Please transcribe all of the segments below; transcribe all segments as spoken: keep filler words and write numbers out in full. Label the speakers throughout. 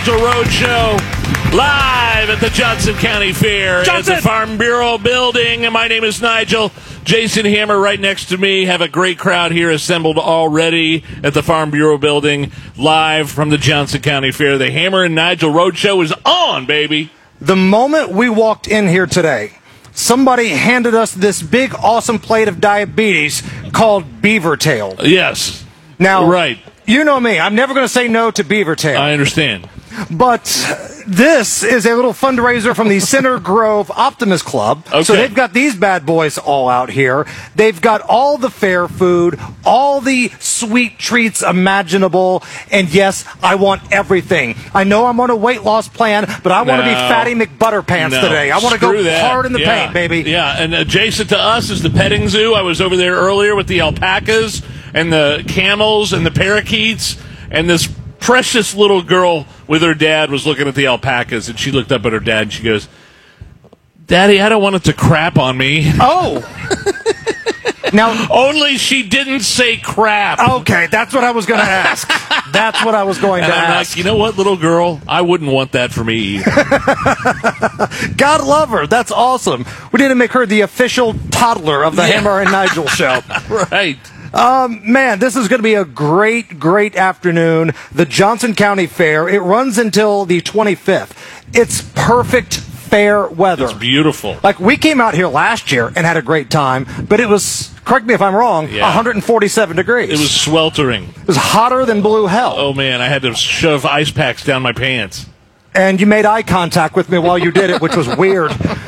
Speaker 1: Nigel Roadshow, live at the Johnson County Fair
Speaker 2: Johnson.
Speaker 1: at the Farm Bureau building. And my name is Nigel. Jason Hammer right next to me. Have a great crowd here assembled already at the Farm Bureau building, live from the Johnson County Fair. The Hammer and Nigel Roadshow is on, baby.
Speaker 2: The moment we walked in here today, somebody handed us this big, awesome plate of diabetes called Beaver Tail.
Speaker 1: Yes.
Speaker 2: Now,
Speaker 1: right.
Speaker 2: You know me. I'm never going to say no to Beaver Tail.
Speaker 1: I understand.
Speaker 2: But this is a little fundraiser from the Center Grove Optimist Club.
Speaker 1: Okay.
Speaker 2: So they've got these bad boys all out here. They've got all the fair food, all the sweet treats imaginable. And yes, I want everything. I know I'm on a weight loss plan, but I want to
Speaker 1: No.
Speaker 2: be Fatty McButterpants
Speaker 1: No.
Speaker 2: today. I want to go
Speaker 1: Screw that.
Speaker 2: hard in the
Speaker 1: Yeah.
Speaker 2: paint, baby.
Speaker 1: Yeah, and adjacent to us is the petting zoo. I was over there earlier with the alpacas and the camels and the parakeets, and this precious little girl with her dad was looking at the alpacas, and she looked up at her dad and she goes, "Daddy, I don't want it to crap on me."
Speaker 2: Oh. Now,
Speaker 1: only she didn't say crap.
Speaker 2: Okay, that's what I was going to ask. That's what I was going
Speaker 1: and
Speaker 2: to
Speaker 1: I'm
Speaker 2: ask.
Speaker 1: like, you know what, little girl? I wouldn't want that for me either.
Speaker 2: God love her. That's awesome. We need to make her the official toddler of the
Speaker 1: Yeah.
Speaker 2: Hammer and Nigel show.
Speaker 1: Right.
Speaker 2: Um, man, this is going to be a great, great afternoon. The Johnson County Fair. It runs until the twenty-fifth. It's perfect fair weather.
Speaker 1: It's beautiful.
Speaker 2: Like, we came out here last year and had a great time, but it was, correct me if I'm wrong,
Speaker 1: Yeah.
Speaker 2: one hundred forty-seven degrees.
Speaker 1: It was sweltering.
Speaker 2: It was hotter than blue hell.
Speaker 1: Oh, man, I had to shove ice packs down my pants.
Speaker 2: And you made eye contact with me while you did it, which was weird.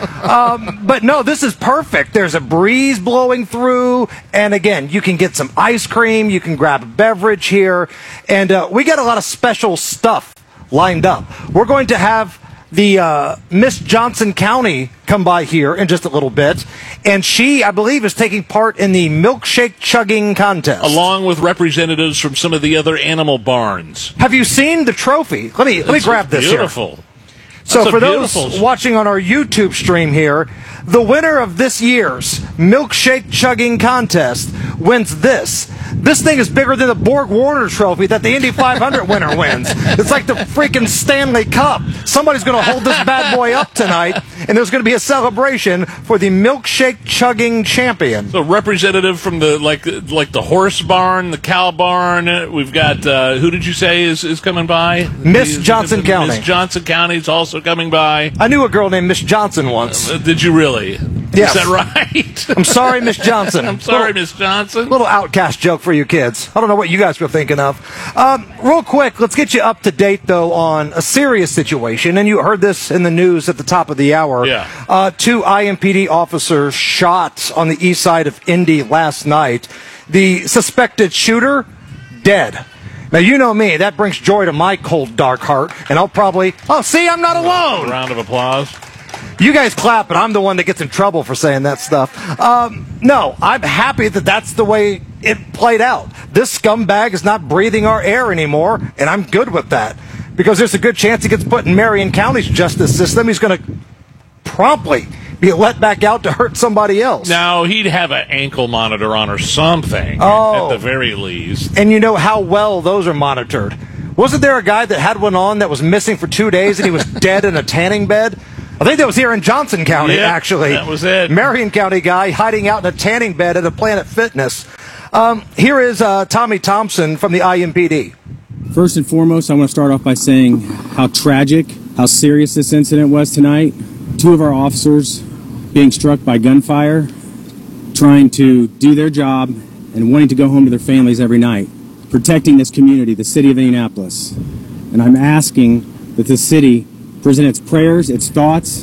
Speaker 2: Um, but no, this is perfect. There's a breeze blowing through, and again, you can get some ice cream, you can grab a beverage here, and uh, we got a lot of special stuff lined up. We're going to have the uh, Miss Johnson County come by here in just a little bit, and she, I believe, is taking part in the milkshake chugging contest.
Speaker 1: Along with representatives from some of the other animal barns.
Speaker 2: Have you seen the trophy? Let me let me
Speaker 1: It's
Speaker 2: grab this here.
Speaker 1: beautiful.
Speaker 2: So
Speaker 1: That's a
Speaker 2: for those
Speaker 1: beautiful-
Speaker 2: watching on our YouTube stream here, the winner of this year's milkshake chugging contest wins this. This thing is bigger than the Borg Warner trophy that the Indy five hundred winner wins. It's like the freaking Stanley Cup. Somebody's going to hold this bad boy up tonight, and there's going to be a celebration for the milkshake chugging champion.
Speaker 1: So representative from the like like the horse barn, the cow barn. We've got uh, who did you say is, is coming by?
Speaker 2: Miss Johnson County.
Speaker 1: Miss Johnson County is also coming by.
Speaker 2: I knew a girl named Miss Johnson once.
Speaker 1: Uh, did you really?
Speaker 2: Yes.
Speaker 1: Is that right?
Speaker 2: I'm sorry, Miss Johnson.
Speaker 1: I'm sorry,
Speaker 2: Little-
Speaker 1: Miss Johnson.
Speaker 2: Little outcast joke for you kids. I don't know what you guys were thinking of. Um, real quick, let's get you up to date, though, on a serious situation. And you heard this in the news at the top of the hour.
Speaker 1: Yeah.
Speaker 2: Uh, two I M P D officers shot on the east side of Indy last night. The suspected shooter, dead. Now, you know me. That brings joy to my cold, dark heart. And I'll probably... Oh, see, I'm not alone.
Speaker 1: A round of applause.
Speaker 2: You guys clap, but I'm the one that gets in trouble for saying that stuff. Um, no, I'm happy that that's the way it played out. This scumbag is not breathing our air anymore, and I'm good with that. Because there's a good chance he gets put in Marion County's justice system. He's going to promptly be let back out to hurt somebody else.
Speaker 1: Now, he'd have an ankle monitor on or something,
Speaker 2: Oh.
Speaker 1: at the very least.
Speaker 2: And you know how well those are monitored. Wasn't there a guy that had one on that was missing for two days and he was dead in a tanning bed? I think that was here in Johnson County,
Speaker 1: Yep,
Speaker 2: actually.
Speaker 1: that was it.
Speaker 2: Marion County guy hiding out in a tanning bed at a Planet Fitness. Um, here is uh, Tommy Thompson from the I M P D.
Speaker 3: First and foremost, I want to start off by saying how tragic, how serious this incident was tonight. Two of our officers being struck by gunfire, trying to do their job and wanting to go home to their families every night, protecting this community, the city of Indianapolis. And I'm asking that the city present its prayers, its thoughts,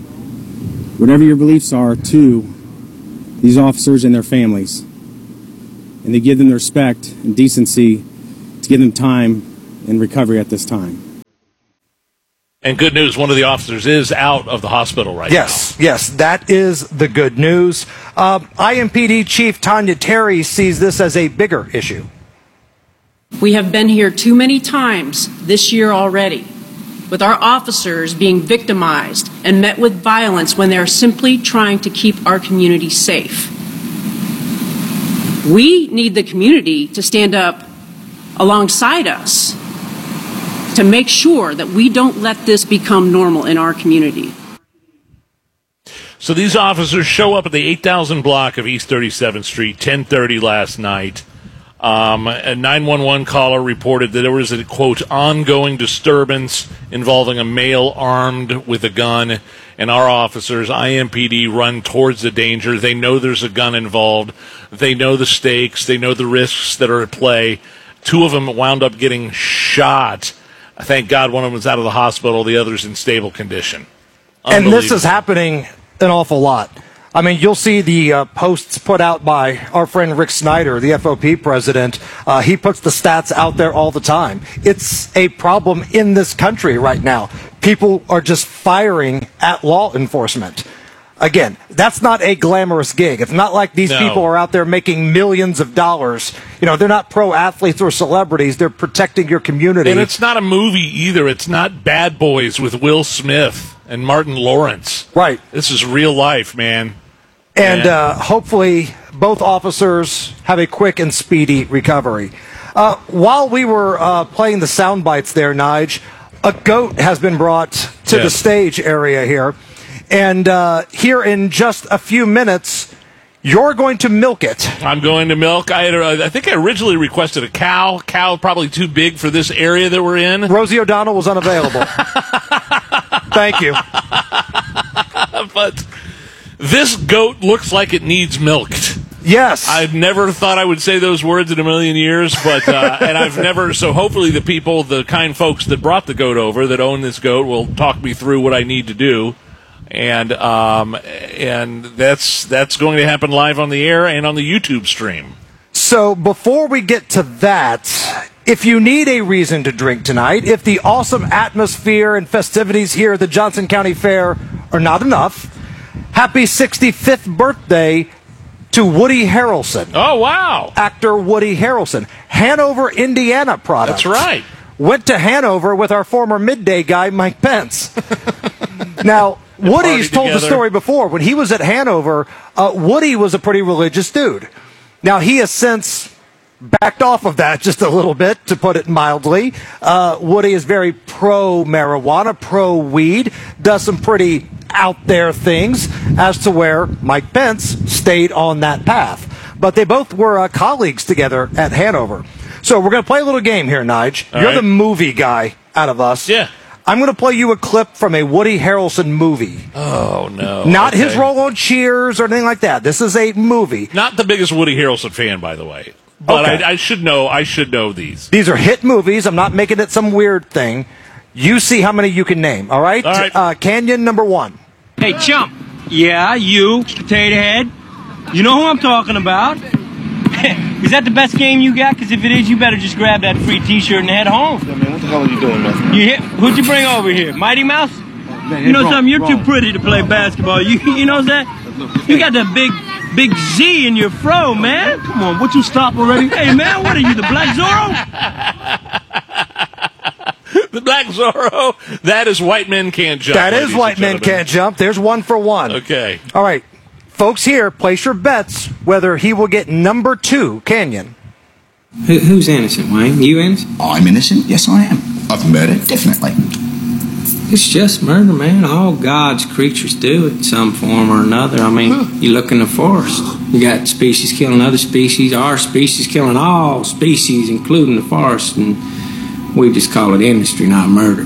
Speaker 3: whatever your beliefs are, to these officers and their families, and to give them the respect and decency to give them time and recovery at this time.
Speaker 1: And good news, one of the officers is out of the hospital right
Speaker 2: Yes,
Speaker 1: now.
Speaker 2: yes, that is the good news. Uh, I M P D Chief Tanya Terry sees this as a bigger issue.
Speaker 4: We have been here too many times this year already, with our officers being victimized and met with violence when they are simply trying to keep our community safe. We need the community to stand up alongside us to make sure that we don't let this become normal in our community.
Speaker 1: So these officers show up at the eight thousand block of East thirty-seventh Street, ten thirty last night. Um, a nine one one caller reported that there was a, quote, ongoing disturbance involving a male armed with a gun, and our officers, I M P D, run towards the danger. They know there's a gun involved. They know the stakes. They know the risks that are at play. Two of them wound up getting shot. Thank God one of them was out of the hospital. The other's in stable condition.
Speaker 2: And this is happening an awful lot. I mean, you'll see the uh, posts put out by our friend Rick Snyder, the F O P president. Uh, he puts the stats out there all the time. It's a problem in this country right now. People are just firing at law enforcement. Again, that's not a glamorous gig. It's not like these
Speaker 1: No.
Speaker 2: people are out there making millions of dollars. You know, they're not pro athletes or celebrities. They're protecting your community.
Speaker 1: And it's not a movie either. It's not Bad Boys with Will Smith and Martin Lawrence.
Speaker 2: Right.
Speaker 1: This is real life, man.
Speaker 2: And
Speaker 1: Yeah.
Speaker 2: uh, hopefully both officers have a quick and speedy recovery. Uh, while we were uh, playing the sound bites there, Nige, a goat has been brought to the
Speaker 1: Yes.
Speaker 2: stage area here. And uh, here in just a few minutes, you're going to milk it.
Speaker 1: I'm going to milk. I had, uh, I think I originally requested a cow. Cow probably too big for this area that we're in.
Speaker 2: Rosie O'Donnell was unavailable. Thank you.
Speaker 1: But this goat looks like it needs milked.
Speaker 2: Yes.
Speaker 1: I've never thought I would say those words in a million years, but uh, and I've never. So hopefully, the people, the kind folks that brought the goat over, that own this goat, will talk me through what I need to do, and um, and that's that's going to happen live on the air and on the YouTube stream.
Speaker 2: So before we get to that, if you need a reason to drink tonight, if the awesome atmosphere and festivities here at the Johnson County Fair are not enough, happy sixty-fifth birthday to Woody Harrelson.
Speaker 1: Oh, wow.
Speaker 2: Actor Woody Harrelson. Hanover, Indiana product.
Speaker 1: That's right.
Speaker 2: Went to Hanover with our former midday guy, Mike Pence. Now, Woody's told the
Speaker 1: together.
Speaker 2: story before. When he was at Hanover, uh, Woody was a pretty religious dude. Now, he has since backed off of that just a little bit, to put it mildly. Uh, Woody is very pro-marijuana, pro-weed, does some pretty out-there things, as to where Mike Pence stayed on that path. But they both were uh, colleagues together at Hanover. So we're going to play a little game here, Nige.
Speaker 1: All
Speaker 2: You're
Speaker 1: right.
Speaker 2: the movie guy out of us.
Speaker 1: Yeah.
Speaker 2: I'm going to play you a clip from a Woody Harrelson movie.
Speaker 1: Oh, no.
Speaker 2: Not
Speaker 1: Okay.
Speaker 2: his role on Cheers or anything like that. This is a movie.
Speaker 1: Not the biggest Woody Harrelson fan, by the way. But
Speaker 2: Okay.
Speaker 1: I, I should know. I should know these.
Speaker 2: These are hit movies. I'm not making it some weird thing. You see how many you can name, all right?
Speaker 1: All right.
Speaker 2: Uh, Canyon number one.
Speaker 5: Hey, chump. Yeah, you, potato head. You know who I'm talking about. Is that the best game you got? Because if it is, you better just grab that free T-shirt and head home.
Speaker 6: Yeah, man, what the hell are you doing, man?
Speaker 5: You hit, who'd you bring over here? Mighty Mouse?
Speaker 6: Man,
Speaker 5: You know
Speaker 6: wrong,
Speaker 5: something? You're
Speaker 6: wrong.
Speaker 5: too pretty to play basketball. You you know that? You got that big, big Z in your fro, man.
Speaker 6: Come on, would you stop already?
Speaker 5: Hey, man, what are you, the Black Zorro?
Speaker 1: The Black Zorro. That is White Men Can't Jump.
Speaker 2: That
Speaker 1: ladies
Speaker 2: is
Speaker 1: and
Speaker 2: White Men
Speaker 1: gentlemen.
Speaker 2: Can't Jump. There's one for one.
Speaker 1: Okay.
Speaker 2: All right. Folks here, place your bets whether he will get number two, Canyon.
Speaker 7: Who, who's innocent, Wayne? You innocent?
Speaker 8: I'm innocent. Yes, I am. Of murder, definitely.
Speaker 7: It's just murder, man. All God's creatures do it in some form or another. I mean, you look in the forest. You got species killing other species, our species killing all species, including the forest, and we just call it industry, not murder.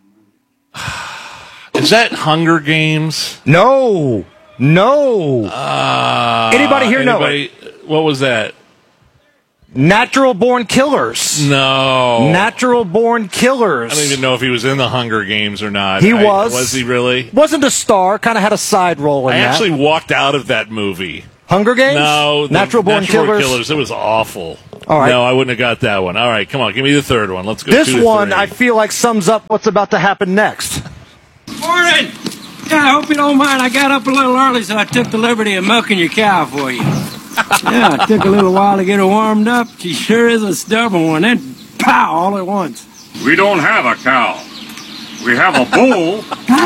Speaker 1: Is that Hunger Games?
Speaker 2: No. No.
Speaker 1: Uh,
Speaker 2: Anybody here know
Speaker 1: anybody, What was that?
Speaker 2: Natural Born Killers.
Speaker 1: No.
Speaker 2: Natural Born Killers.
Speaker 1: I don't even know if he was in the Hunger Games or not.
Speaker 2: He
Speaker 1: I-
Speaker 2: was.
Speaker 1: Was he really?
Speaker 2: Wasn't a star, kind of had a side role in
Speaker 1: I
Speaker 2: that.
Speaker 1: actually walked out of that movie.
Speaker 2: Hunger Games?
Speaker 1: No. the
Speaker 2: Natural Born
Speaker 1: Natural
Speaker 2: Killers.
Speaker 1: Killers. It was awful.
Speaker 2: All right.
Speaker 1: No, I wouldn't have got that one. All right, come on. Give me the third one. Let's go.
Speaker 2: This
Speaker 1: two to
Speaker 2: one,
Speaker 1: three.
Speaker 2: I feel like, sums up what's about to happen next.
Speaker 5: Morning. Yeah, I hope you don't mind. I got up a little early, so I took the liberty of milking your cow for you. Yeah, it took a little while to get her warmed up. She sure is a stubborn one. Then, pow, all at once.
Speaker 9: We don't have a cow. We have a bull.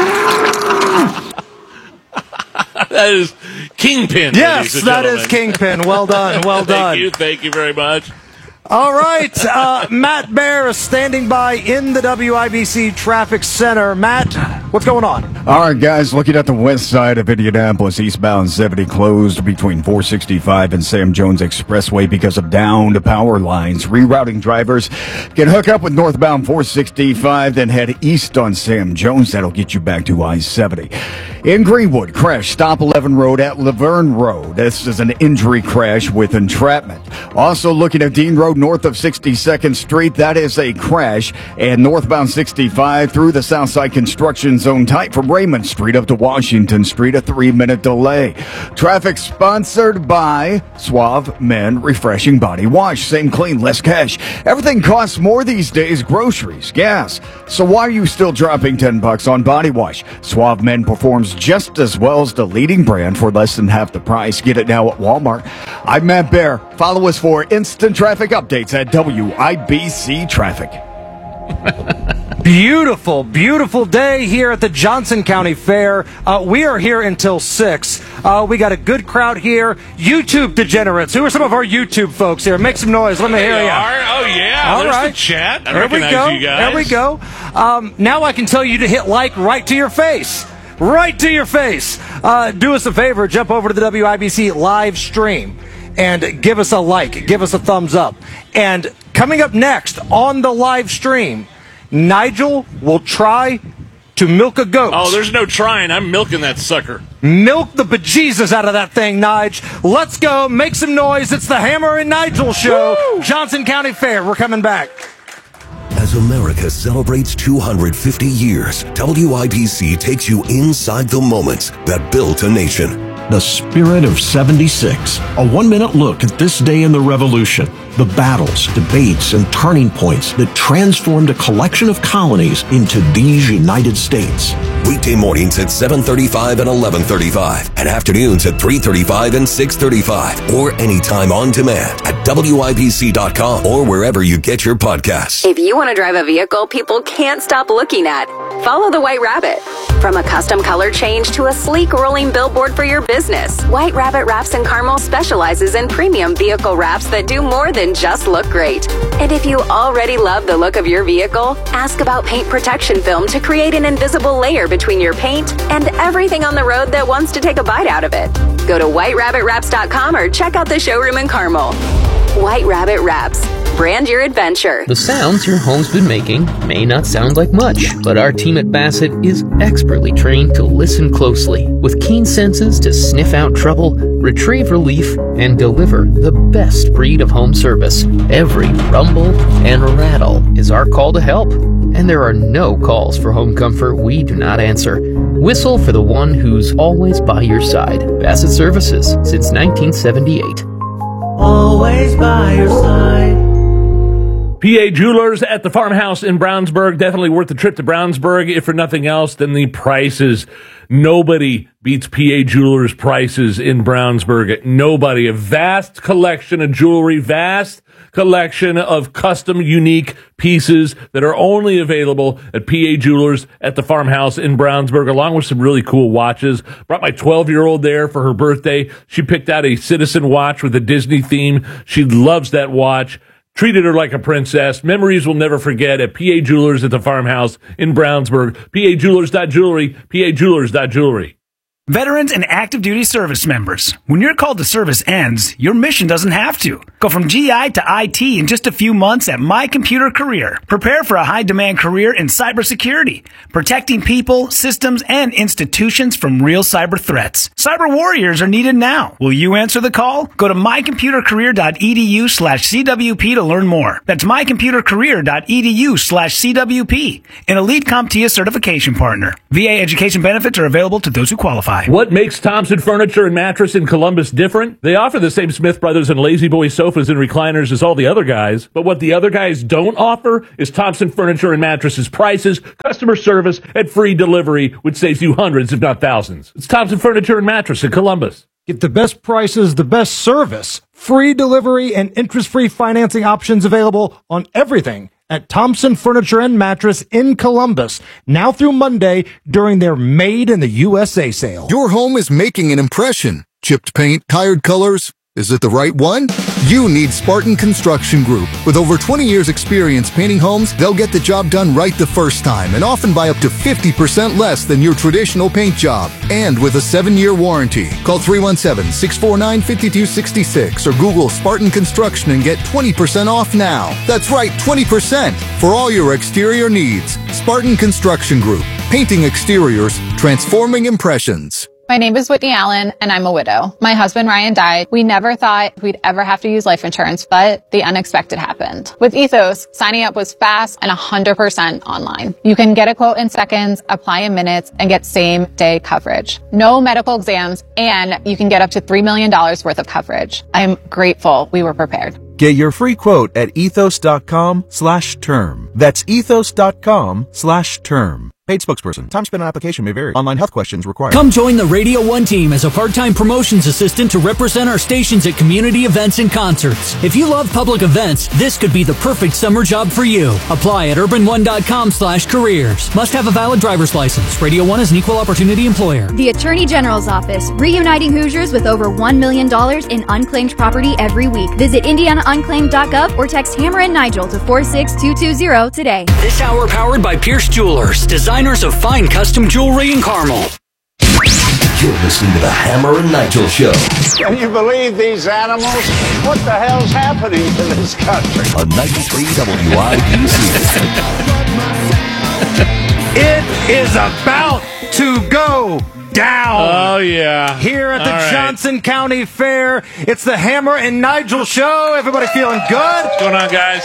Speaker 1: That is Kingpin.
Speaker 2: Yes,
Speaker 1: ladies and
Speaker 2: that is
Speaker 1: gentlemen.
Speaker 2: Kingpin. Well done. Well done.
Speaker 1: Thank you. Thank you very much.
Speaker 2: All right, uh, Matt Bear is standing by in the W I B C Traffic Center. Matt, what's going on?
Speaker 10: All right, guys, looking at the west side of Indianapolis, eastbound seventy closed between four sixty-five and Sam Jones Expressway because of downed power lines. Rerouting drivers can hook up with northbound four sixty-five, then head east on Sam Jones. That'll get you back to I seventy. In Greenwood, crash, stop eleven Road at Laverne Road. This is an injury crash with entrapment. Also looking at Dean Road north of sixty-second Street. That is a crash. And northbound sixty-five through the Southside construction zone tight from Raymond Street up to Washington Street, a three-minute delay. Traffic sponsored by Suave Men Refreshing Body Wash. Same clean, less cash. Everything costs more these days, groceries, gas. So why are you still dropping ten bucks on body wash? Suave Men performs just as well as the leading brand for less than half the price. Get it now at Walmart. I'm Matt Bear. Follow us for instant traffic updates at W I B C Traffic.
Speaker 2: Beautiful, beautiful day here at the Johnson County Fair. Uh, we are here until six. Uh, we got a good crowd here. YouTube degenerates. Who are some of our YouTube folks here? Make some noise. Let me hear you.
Speaker 1: Oh, yeah.
Speaker 2: All
Speaker 1: There's
Speaker 2: right.
Speaker 1: the chat. I
Speaker 2: there we
Speaker 1: recognize
Speaker 2: go.
Speaker 1: you guys.
Speaker 2: There we go. Um, now I can tell you to hit like right to your face. Right to your face. Uh, do us a favor. Jump over to the W I B C live stream and give us a like. Give us a thumbs up. And coming up next on the live stream, Nigel will try to milk a goat.
Speaker 1: Oh, there's no trying. I'm milking that sucker.
Speaker 2: Milk the bejesus out of that thing, Nige. Let's go. Make some noise. It's the Hammer and Nigel Show. Woo! Johnson County Fair. We're coming back.
Speaker 11: As America celebrates two hundred fifty years, W I B C takes you inside the moments that built a nation.
Speaker 12: The Spirit of seventy-six. A one-minute look at this day in the Revolution. The battles, debates, and turning points that transformed a collection of colonies into these United States.
Speaker 11: Weekday mornings at seven thirty-five and eleven thirty-five, and afternoons at three thirty-five and six thirty-five, or anytime on demand at W I B C dot com or wherever you get your podcasts.
Speaker 13: If you want to drive a vehicle people can't stop looking at, follow the White Rabbit. From a custom color change to a sleek rolling billboard for your business, White Rabbit Wraps and Carmel specializes in premium vehicle wraps that do more than just look great. And if you already love the look of your vehicle, ask about paint protection film to create an invisible layer between your paint and everything on the road that wants to take a bite out of it. Go to white rabbit wraps dot com or check out the showroom in Carmel. White Rabbit Wraps. Brand your adventure.
Speaker 14: The sounds your home's been making may not sound like much, but our team at Bassett is expertly trained to listen closely, with keen senses to sniff out trouble, retrieve relief, and deliver the best breed of home service. Every rumble and rattle is our call to help, and there are no calls for home comfort we do not answer. Whistle for the one who's always by your side. Bassett Services, since nineteen seventy-eight.
Speaker 15: Always by your side.
Speaker 1: P A Jewelers at the Farmhouse in Brownsburg. Definitely worth the trip to Brownsburg, if for nothing else than the prices. Nobody beats P A Jewelers' prices in Brownsburg. Nobody. A vast collection of jewelry, vast collection of custom, unique pieces that are only available at P A Jewelers at the Farmhouse in Brownsburg, along with some really cool watches. Brought my twelve-year-old there for her birthday. She picked out a Citizen watch with a Disney theme. She loves that watch. Treated her like a princess. Memories we'll never forget at P A Jewelers at the Farmhouse in Brownsburg. P A Jewelers dot jewelry. P A Jewelers dot jewelry.
Speaker 16: Veterans and active duty service members, when your call to service ends, your mission doesn't have to. Go from G I to I T in just a few months at My Computer Career. Prepare for a high-demand career in cybersecurity, protecting people, systems, and institutions from real cyber threats. Cyber warriors are needed now. Will you answer the call? Go to my computer career dot e d u slash c w p to learn more. That's my computer career dot e d u slash c w p, an Elite CompTIA certification partner. V A education benefits are available to those who qualify.
Speaker 1: What makes Thompson Furniture and Mattress in Columbus different? They offer the same Smith Brothers and Lazy Boy sofas and recliners as all the other guys, but what the other guys don't offer is Thompson Furniture and Mattresses prices, customer service, and free delivery, which saves you hundreds, if not thousands. It's Thompson Furniture and Mattress in Columbus.
Speaker 2: Get the best prices, the best service, free delivery, and interest-free financing options available on everything at Thompson Furniture and Mattress in Columbus, now through Monday during their Made in the U S A sale.
Speaker 17: Your home is making an impression. Chipped paint, tired colors. Is it the right one? You need Spartan Construction Group. With over twenty years experience painting homes, they'll get the job done right the first time and often by up to fifty percent less than your traditional paint job. And with a seven-year warranty. Call three one seven, six four nine, five two six six or Google Spartan Construction and get twenty percent off now. That's right, twenty percent for all your exterior needs. Spartan Construction Group. Painting exteriors, transforming impressions.
Speaker 18: My name is Whitney Allen, and I'm a widow. My husband, Ryan, died. We never thought we'd ever have to use life insurance, but the unexpected happened. With Ethos, signing up was fast and one hundred percent online. You can get a quote in seconds, apply in minutes, and get same-day coverage. No medical exams, and you can get up to three million dollars worth of coverage. I'm grateful we were prepared.
Speaker 19: Get your free quote at ethos.com slash term. That's ethos.com slash term. Paid spokesperson. Time spent on application may vary. Online health questions required.
Speaker 20: Come join the Radio one team as a part-time promotions assistant to represent our stations at community events and concerts. If you love public events, this could be the perfect summer job for you. Apply at urban one dot com slash careers. Must have a valid driver's license. Radio one is an equal opportunity employer.
Speaker 21: The Attorney General's Office, reuniting Hoosiers with over one million dollars in unclaimed property every week. Visit indiana unclaimed dot gov or text Hammer and Nigel to four six two two zero today.
Speaker 20: This hour powered by Pierce Jewelers, designers of fine custom jewelry in Carmel.
Speaker 11: You're listening to the Hammer and Nigel Show.
Speaker 22: Can you believe these animals? What the hell's happening to this country?
Speaker 11: On ninety-three W I B C.
Speaker 2: It is about to go down.
Speaker 1: Oh, yeah.
Speaker 2: Here at the
Speaker 1: All right.
Speaker 2: Johnson County Fair, it's the Hammer and Nigel Show. Everybody feeling good?
Speaker 1: What's going on, guys?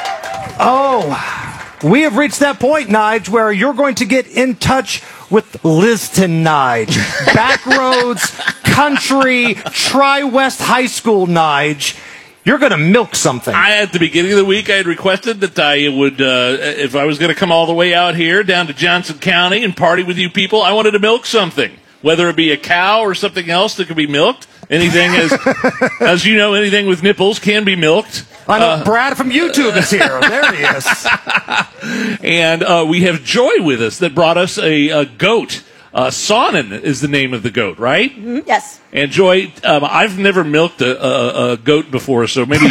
Speaker 2: Oh, we have reached that point, Nige, where you're going to get in touch with Liston Nige. Backroads, country, Tri-West High School Nige. You're going to milk something.
Speaker 1: I, at the beginning of the week, I had requested that I would, uh, if I was going to come all the way out here down to Johnson County and party with you people, I wanted to milk something. Whether it be a cow or something else that could be milked. Anything, as as you know, anything with nipples can be milked.
Speaker 2: I know
Speaker 1: Uh,
Speaker 2: Brad from YouTube is here. There he is.
Speaker 1: And uh, we have Joy with us that brought us a, a goat. Uh, Sonnen is the name of the goat, right?
Speaker 23: Mm-hmm. Yes.
Speaker 1: And Joy, um, I've never milked a, a, a goat before, so maybe.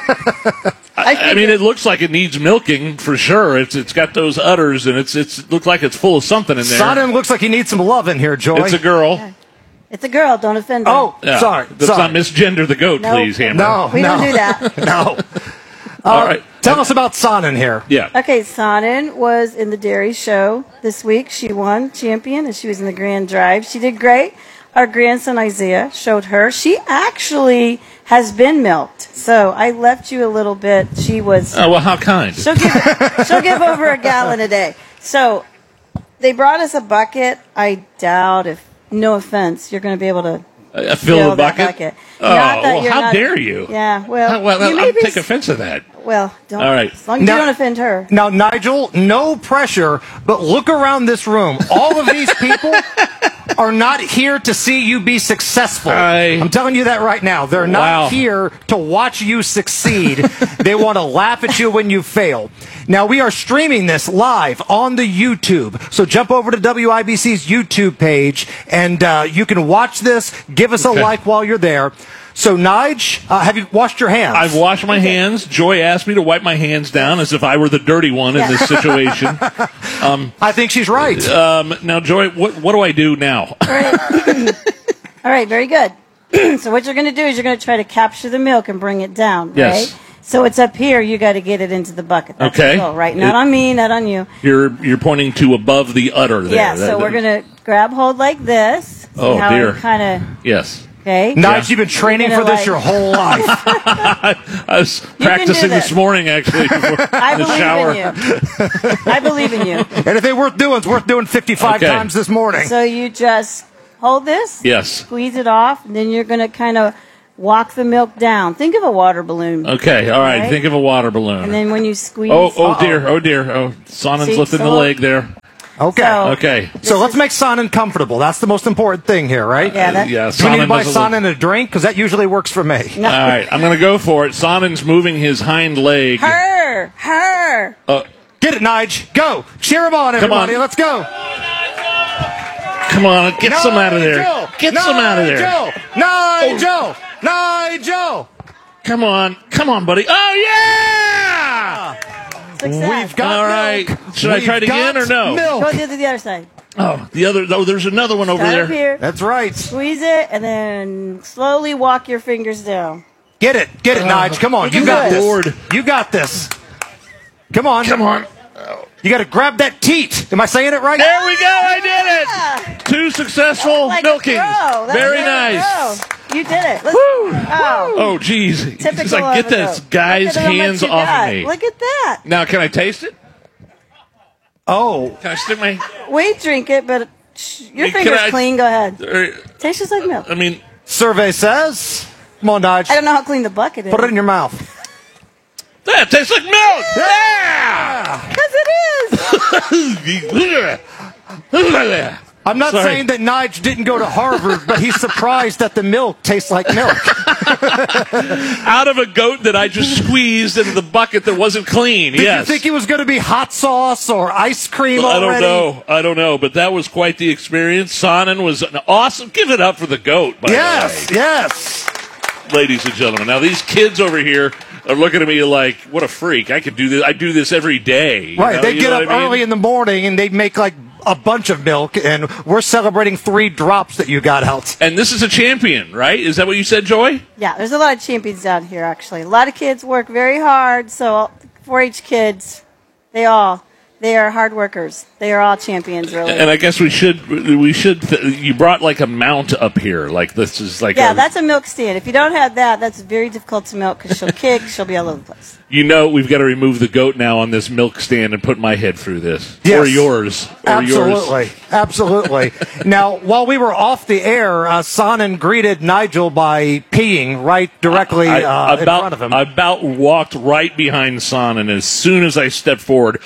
Speaker 1: I, I mean, it looks like it needs milking for sure. It's it's got those udders, and it's it's it looks like it's full of something in there.
Speaker 2: Sonnen looks like he needs some love in here, Joy.
Speaker 1: It's a girl.
Speaker 23: Yeah. It's a girl. Don't offend her.
Speaker 2: Oh,
Speaker 1: Yeah.
Speaker 2: sorry.
Speaker 1: Let's
Speaker 2: sorry.
Speaker 1: not misgender the goat,
Speaker 23: No.
Speaker 1: please, Hammer.
Speaker 2: No,
Speaker 23: We
Speaker 2: no.
Speaker 23: don't do that.
Speaker 2: No.
Speaker 1: All
Speaker 2: Uh,
Speaker 1: right.
Speaker 2: Tell us about Sonnen here.
Speaker 1: Yeah.
Speaker 23: Okay, Sonnen was in the dairy show this week. She won champion, and she was in the grand drive. She did great. Our grandson Isaiah showed her. She actually has been milked. So I left you a little bit. She was.
Speaker 1: Oh, well, how kind.
Speaker 23: She'll give, she'll give over a gallon a day. So they brought us a bucket. I doubt if, no offense, you're going to be able to
Speaker 1: Uh, fill the
Speaker 23: that
Speaker 1: bucket?
Speaker 23: bucket.
Speaker 1: Oh,
Speaker 23: Not that
Speaker 1: well,
Speaker 23: you're
Speaker 1: how
Speaker 23: not-
Speaker 1: dare you?
Speaker 23: Yeah, well,
Speaker 1: How- well,
Speaker 23: you
Speaker 1: I
Speaker 23: may be
Speaker 1: take offense to that.
Speaker 23: Well, don't.
Speaker 1: All right.
Speaker 23: As long as
Speaker 2: Now-
Speaker 23: you don't offend her.
Speaker 2: Now, Nigel, no pressure, but look around this room. All of these people are not here to see you be successful.
Speaker 1: I-
Speaker 2: I'm telling you that right now. They're not
Speaker 1: Wow.
Speaker 2: here to watch you succeed. They want to laugh at you when you fail. Now, we are streaming this live on the YouTube. So jump over to W I B C's YouTube page, and uh, you can watch this. Give us
Speaker 1: Okay.
Speaker 2: a like while you're there. So, Nige, uh, have you washed your hands?
Speaker 1: I've washed my hands. Joy asked me to wipe my hands down as if I were the dirty one in this situation. Um,
Speaker 2: I think she's right.
Speaker 1: um, now, Joy, what what do I do now?
Speaker 23: All right, very good. So what you're going to do is you're going to try to capture the milk and bring it down,
Speaker 1: Yes.
Speaker 23: right? So it's up here. You got to get it into the bucket. That's
Speaker 1: Okay.
Speaker 23: the goal, right? Not
Speaker 1: It-
Speaker 23: on me, not on you.
Speaker 1: You're you're pointing to above the udder there.
Speaker 23: Yeah.
Speaker 1: That-
Speaker 23: So we're
Speaker 1: that-
Speaker 23: going to grab hold like this. See
Speaker 1: Oh,
Speaker 23: how
Speaker 1: dear.
Speaker 23: Kind of.
Speaker 1: Yes.
Speaker 23: Okay.
Speaker 2: Nige, you've been training
Speaker 23: You're
Speaker 2: for
Speaker 23: gonna,
Speaker 2: this
Speaker 23: like-
Speaker 2: your whole life.
Speaker 1: I was
Speaker 23: can
Speaker 1: practicing
Speaker 23: do
Speaker 1: this
Speaker 23: this.
Speaker 1: morning, actually, before
Speaker 23: I
Speaker 1: in the
Speaker 23: believe
Speaker 1: shower.
Speaker 23: in you. I believe in you.
Speaker 2: And if they worth doing, it's worth doing fifty-five
Speaker 1: Okay.
Speaker 2: times this morning.
Speaker 23: So you just hold this.
Speaker 1: Yes.
Speaker 23: Squeeze it off, and then you're going to kind of walk the milk down. Think of a water balloon.
Speaker 1: Okay. All right.
Speaker 23: Right?
Speaker 1: Think of a water balloon.
Speaker 23: And then when you squeeze.
Speaker 1: oh, oh
Speaker 23: Uh-oh.
Speaker 1: dear. Oh dear. Oh, Sonnen's
Speaker 23: See,
Speaker 1: lifting the
Speaker 23: so-
Speaker 1: leg there.
Speaker 2: Okay.
Speaker 23: So-
Speaker 1: Okay.
Speaker 2: So let's make Sonnen comfortable. That's the most important thing here, right?
Speaker 23: Yeah, that-
Speaker 1: Yeah.
Speaker 2: Do we need to
Speaker 1: Sonnen
Speaker 2: buy
Speaker 1: doesn't look-
Speaker 2: Sonnen a drink? Because that usually works for me.
Speaker 23: No.
Speaker 1: All right. I'm going to go for it. Sonnen's moving his hind leg.
Speaker 23: Her, her.
Speaker 1: Uh,
Speaker 2: Get it, Nige. Go. Cheer him on,
Speaker 1: Come on.
Speaker 2: everybody. Let's go.
Speaker 1: Come on. Get some out of there.
Speaker 2: Nigel!
Speaker 1: Get some out of there.
Speaker 2: Nigel! Nigel! Nigel!
Speaker 1: Come on. Come on, buddy. Oh, yeah!
Speaker 23: Success.
Speaker 2: We've got
Speaker 1: All right.
Speaker 2: milk.
Speaker 1: Should I
Speaker 2: We've
Speaker 1: try it again
Speaker 2: got
Speaker 1: or no?
Speaker 2: Milk.
Speaker 23: Go to the other side.
Speaker 1: Oh, the other. Oh, there's another one over
Speaker 23: Start
Speaker 1: there.
Speaker 23: up here.
Speaker 2: That's right.
Speaker 23: Squeeze it, and then slowly walk your fingers down.
Speaker 2: Get it. Get it, Nige. Come on. You
Speaker 23: Good
Speaker 2: got
Speaker 1: Lord.
Speaker 2: this. You got this. Come on.
Speaker 1: Come on.
Speaker 2: You got to grab that teat. Am I saying it right?
Speaker 1: There we go. I did it. Two successful
Speaker 23: Like
Speaker 1: milkings.
Speaker 23: a pro. That's
Speaker 1: Very
Speaker 23: like a
Speaker 1: nice.
Speaker 23: pro. You did it. Let's,
Speaker 1: Woo.
Speaker 23: Wow.
Speaker 1: Oh, geez.
Speaker 23: Typical
Speaker 1: It's like, get
Speaker 23: of a
Speaker 1: this
Speaker 23: goat.
Speaker 1: guy's
Speaker 23: Look at how much
Speaker 1: hands
Speaker 23: you
Speaker 1: off
Speaker 23: got.
Speaker 1: of me.
Speaker 23: Look at that.
Speaker 1: Now, can I taste it?
Speaker 2: Oh.
Speaker 1: Can I stick my...
Speaker 23: We drink it, but shh, your
Speaker 1: Can
Speaker 23: finger's
Speaker 1: I-
Speaker 23: clean. Go ahead.
Speaker 1: Uh,
Speaker 23: Tastes just like milk.
Speaker 1: I mean...
Speaker 2: Survey says. Come on, Nige.
Speaker 23: I don't know how clean the bucket is.
Speaker 2: Put it in your mouth.
Speaker 1: That tastes like milk! Yeah!
Speaker 23: Because it is.
Speaker 2: I'm not
Speaker 1: Sorry.
Speaker 2: saying that Nige didn't go to Harvard, but he's surprised that the milk tastes like milk.
Speaker 1: Out of a goat that I just squeezed into the bucket that wasn't clean.
Speaker 2: Did
Speaker 1: yes.
Speaker 2: you think it was going to be hot sauce or ice cream
Speaker 1: I
Speaker 2: already?
Speaker 1: don't know. I don't know. But that was quite the experience. Sonnen was an awesome. Give it up for the goat, by
Speaker 2: Yes,
Speaker 1: the way.
Speaker 2: yes.
Speaker 1: Ladies and gentlemen. Now, these kids over here are looking at me like, what a freak. I could do this. I do this every day. You
Speaker 2: Right,
Speaker 1: know?
Speaker 2: they
Speaker 1: You
Speaker 2: get
Speaker 1: know
Speaker 2: up
Speaker 1: what I mean?
Speaker 2: early in the morning and they make like a bunch of milk, and we're celebrating three drops that you got out.
Speaker 1: And this is a champion, right? Is that what you said, Joy?
Speaker 23: Yeah, there's a lot of champions down here, actually. A lot of kids work very hard, so four H kids, they all, they are hard workers. They are all champions, really.
Speaker 1: And I guess we should, we should, th- you brought like a mount up here. Like this is like
Speaker 23: yeah,
Speaker 1: a,
Speaker 23: that's a milk stand. If you don't have that, that's very difficult to milk because she'll kick, she'll be all over the place.
Speaker 1: you know, we've got to remove the goat now on this milk stand and put my head through this.
Speaker 2: Yes.
Speaker 1: Or yours. Or
Speaker 2: Absolutely.
Speaker 1: yours.
Speaker 2: Absolutely. Now, while we were off the air, uh, Sonnen greeted Nigel by peeing right directly
Speaker 1: I,
Speaker 2: uh,
Speaker 1: about,
Speaker 2: in front of him.
Speaker 1: I about walked right behind Son, and as soon as I stepped forward,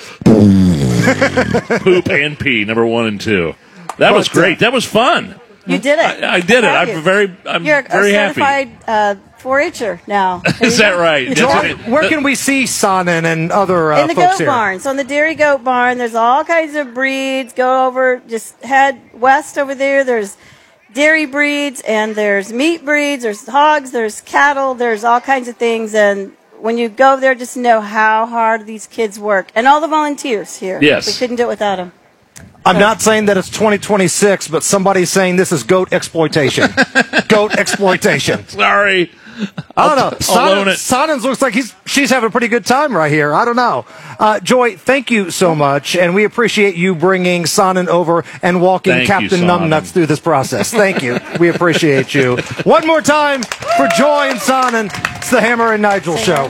Speaker 1: poop and pee, number one and two. That was
Speaker 2: But, uh,
Speaker 1: great. That was fun.
Speaker 23: You did it.
Speaker 1: I, I did it.
Speaker 23: Proud of
Speaker 1: I'm
Speaker 23: you.
Speaker 1: very, I'm
Speaker 23: You're
Speaker 1: very
Speaker 23: a
Speaker 1: happy.
Speaker 23: certified uh, four H-er now.
Speaker 1: Is that right? That's
Speaker 2: Joy,
Speaker 1: it.
Speaker 2: where can we see Sonnen and other uh,
Speaker 23: in the
Speaker 2: folks
Speaker 23: goat
Speaker 2: here?
Speaker 23: barn. So in the dairy goat barn, there's all kinds of breeds. Go over, just head west over there. There's dairy breeds and there's meat breeds. There's hogs. There's cattle. There's all kinds of things. And when you go there, just know how hard these kids work and all the volunteers here.
Speaker 2: Yes.
Speaker 23: we couldn't do it without them.
Speaker 2: I'm not saying that it's twenty twenty-six, but somebody's saying this is goat exploitation. Goat exploitation.
Speaker 1: Sorry.
Speaker 2: I don't know.
Speaker 1: I'll own
Speaker 2: Sonnen,
Speaker 1: it.
Speaker 2: Sonnen's looks like he's she's having a pretty good time right here. I don't know. Uh, Joy, thank you so much, and we appreciate you bringing Sonnen over and walking
Speaker 1: Thank you,
Speaker 2: Captain
Speaker 1: Sonnen.
Speaker 2: Numbnuts through this process. Thank you. We appreciate you. One more time for Joy and Sonnen. It's the Hammer and Nigel Show.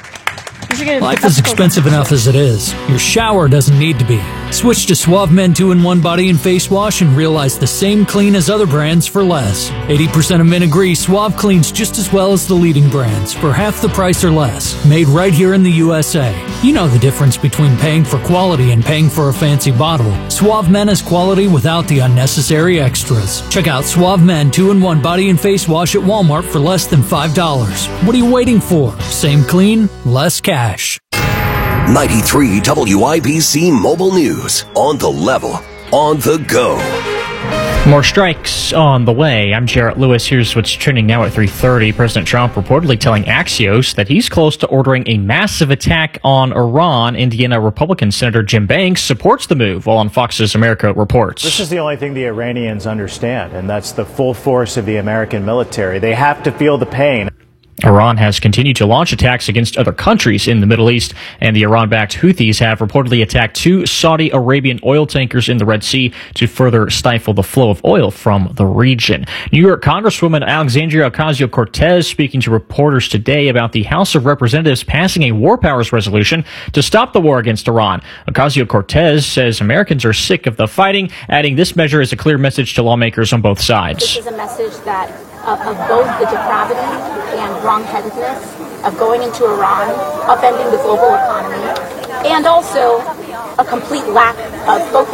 Speaker 20: Life is expensive enough as it is. Your shower doesn't need to be. Switch to Suave Men two in one Body and Face Wash and realize the same clean as other brands for less. eighty percent of men agree Suave cleans just as well as the leading brands for half the price or less. Made right here in the U S A. You know the difference between paying for quality and paying for a fancy bottle. Suave Men is quality without the unnecessary extras. Check out Suave Men two in one Body and Face Wash at Walmart for less than five dollars. What are you waiting for? Same clean, less cash.
Speaker 11: ninety-three W I B C Mobile News. On the level. On the go.
Speaker 3: More strikes on the way. I'm Jarrett Lewis. Here's what's trending now at three thirty. President Trump reportedly telling Axios that he's close to ordering a massive attack on Iran. Indiana Republican Senator Jim Banks supports the move, while on Fox's America reports.
Speaker 4: This is the only thing the Iranians understand, and that's the full force of the American military. They have to feel the pain.
Speaker 3: Iran has continued to launch attacks against other countries in the Middle East, and the Iran-backed Houthis have reportedly attacked two Saudi Arabian oil tankers in the Red Sea to further stifle the flow of oil from the region. New York Congresswoman Alexandria Ocasio-Cortez speaking to reporters today about the House of Representatives passing a war powers resolution to stop the war against Iran. Ocasio-Cortez says Americans are sick of the fighting, adding this measure is a clear message to lawmakers on both sides.
Speaker 6: This is a message that of, of both the depravity and wrongheadedness of going into Iran, upending the global economy, and also a complete lack of focus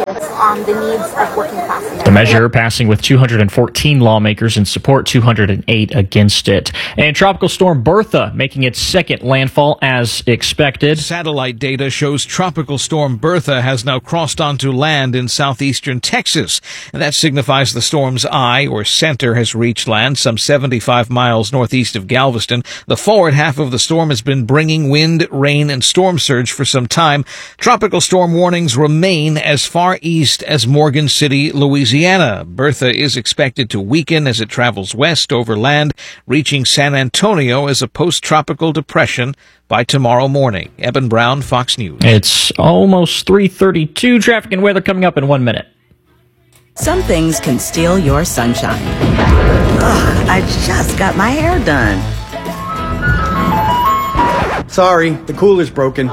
Speaker 6: um, the needs of working class Americans.
Speaker 3: The measure passing with two hundred fourteen lawmakers in support, two hundred eight against it. And Tropical Storm Bertha making its second landfall as expected.
Speaker 5: Satellite data shows Tropical Storm Bertha has now crossed onto land in southeastern Texas. And that signifies the storm's eye, or center, has reached land some seventy-five miles northeast of Galveston. The forward half of the storm has been bringing wind, rain, and storm surge for some time. Tropical storm warnings remain as far east as Morgan City, Louisiana. Bertha is expected to weaken as it travels west over land, reaching San Antonio as a post-tropical depression by tomorrow morning. Eben Brown, Fox News.
Speaker 3: It's almost three thirty-two. Traffic and weather coming up in one minute.
Speaker 7: Some things can steal your sunshine. Ugh, I just got my hair done.
Speaker 8: Sorry, the cooler's broken.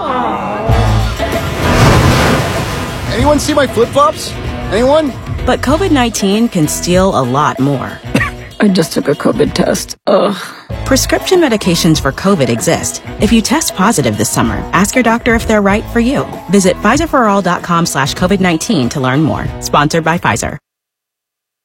Speaker 8: Anyone see my flip-flops? Anyone?
Speaker 7: But COVID nineteen can steal a lot more.
Speaker 24: I just took a COVID test. Ugh.
Speaker 7: Prescription medications for COVID exist. If you test positive this summer, ask your doctor if they're right for you. Visit Pfizer for all dot com slash COVID nineteen to learn more. Sponsored by Pfizer.